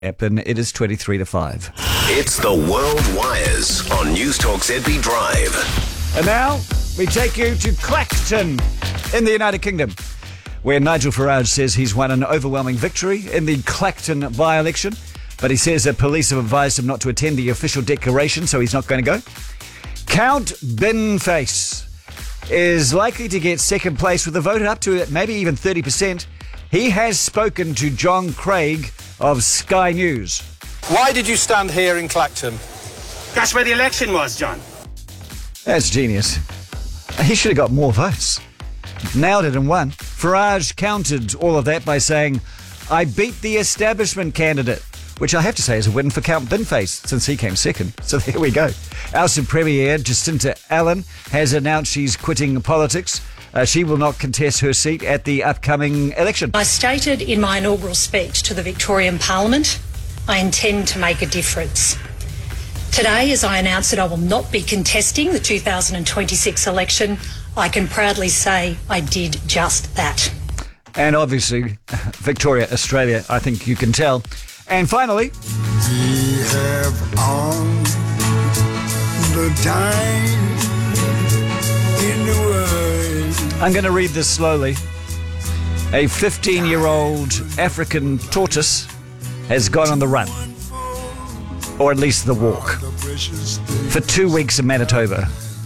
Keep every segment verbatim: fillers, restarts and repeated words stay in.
app, and it is twenty-three to five. It's the World Wires on News Talk Z B Drive. And now we take you to Clacton in the United Kingdom, where Nigel Farage says he's won an overwhelming victory in the Clacton by-election, but he says that police have advised him not to attend the official declaration, so he's not going to go. Count Binface is likely to get second place with a vote up to maybe even thirty percent. He has spoken to John Craig of Sky News. Why did you stand here in Clacton? That's where the election was, John. That's genius. He should have got more votes. Nailed it and won. Farage countered all of that by saying, I beat the establishment candidate, which I have to say is a win for Count Binface since he came second. So there we go. Ousted Premier Jacinta Allen has announced she's quitting politics. Uh, she will not contest her seat at the upcoming election. I stated in my inaugural speech to the Victorian Parliament, I intend to make a difference. Today, as I announce that I will not be contesting the two thousand twenty-six election, I can proudly say I did just that. And obviously, Victoria, Australia, I think you can tell. And finally, we have all the time in the world. I'm going to read this slowly. A fifteen-year-old African tortoise has gone on the run, or at least the walk, for two weeks in Manitoba.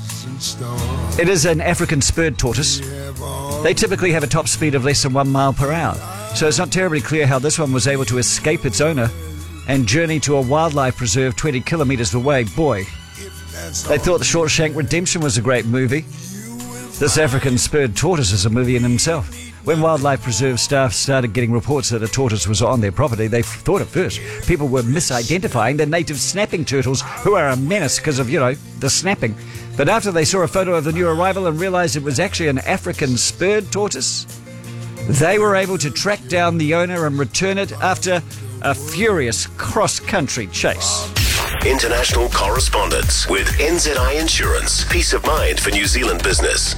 It is an African spurred tortoise. They typically have a top speed of less than one mile per hour, so it's not terribly clear how this one was able to escape its owner and journey to a wildlife preserve twenty kilometres away. Boy, they thought The Shawshank Redemption was a great movie. This African spurred tortoise is a movie in himself. When wildlife preserve staff started getting reports that a tortoise was on their property, they thought at first people were misidentifying the native snapping turtles, who are a menace because of, you know, the snapping. But after they saw a photo of the new arrival and realised it was actually an African spurred tortoise, they were able to track down the owner and return it after a furious cross-country chase. International correspondence with N Z I Insurance. Peace of mind for New Zealand business.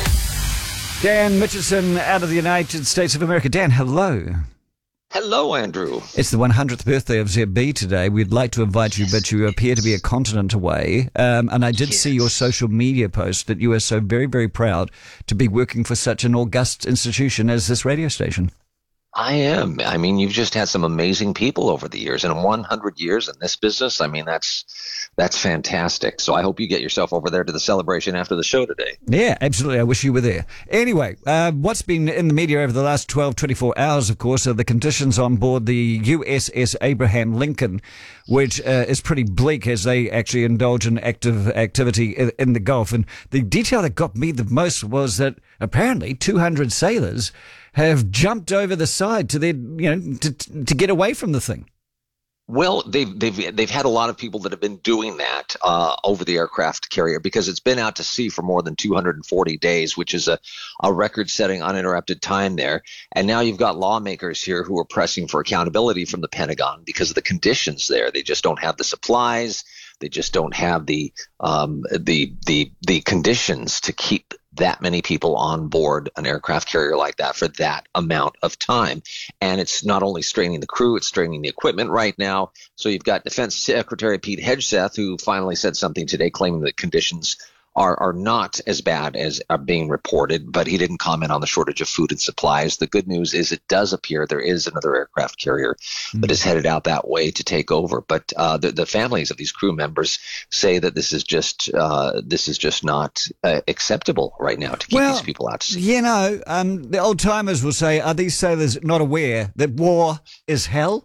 Dan Mitchison out of the United States of America. Dan, hello. Hello, Andrew. It's the one hundredth birthday of Z B today. We'd like to invite you, but you appear to be a continent away. Um, and I did yes. see your social media post that you are so very, very proud to be working for such an august institution as this radio station. I am. I mean, you've just had some amazing people over the years, and in one hundred years in this business, I mean, that's that's fantastic. So I hope you get yourself over there to the celebration after the show today. Yeah, absolutely. I wish you were there. Anyway, uh, what's been in the media over the last twelve, twenty-four hours, of course, are the conditions on board the U S S Abraham Lincoln, which uh, is pretty bleak as they actually indulge in active activity in, in the Gulf. And the detail that got me the most was that apparently two hundred sailors have jumped over the side to their, you know, to to get away from the thing. Well, they've they've they've had a lot of people that have been doing that uh, over the aircraft carrier because it's been out to sea for more than two hundred forty days, which is a, a record-setting uninterrupted time there. And now you've got lawmakers here who are pressing for accountability from the Pentagon because of the conditions there. They just don't have the supplies. They just don't have the um, the the the conditions to keep that many people on board an aircraft carrier like that for that amount of time. And it's not only straining the crew, it's straining the equipment right now. So you've got Defense Secretary Pete Hegseth, who finally said something today claiming that conditions are are not as bad as are being reported, but he didn't comment on the shortage of food and supplies. The good news is it does appear there is another aircraft carrier mm-hmm. that is headed out that way to take over. But uh, the, the families of these crew members say that this is just uh, this is just not uh, acceptable right now to keep well, these people out to sea. You know, um, the old timers will say, are these sailors not aware that war is hell?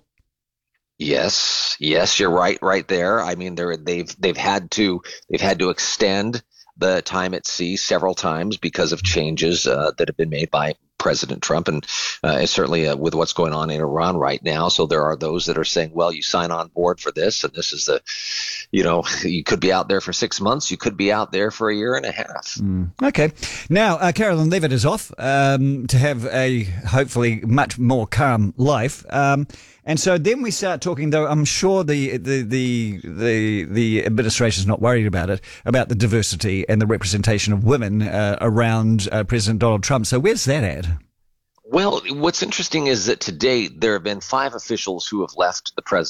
Yes, yes, you're right, right there. I mean, they're, they've they've had to they've had to extend the time at sea several times because of changes uh, that have been made by President Trump, and uh, certainly uh, with what's going on in Iran right now. So there are those that are saying, well, you sign on board for this, and this is the, you know, you could be out there for six months. You could be out there for a year and a half. Mm. Okay. Now, uh, Carolyn Levitt is off um, to have a hopefully much more calm life. Um, and so then we start talking, though, I'm sure the, the, the, the, the administration is not worried about it, about the diversity and the representation of women uh, around uh, President Donald Trump. So where's that at? Well, what's interesting is that to date there have been five officials who have left the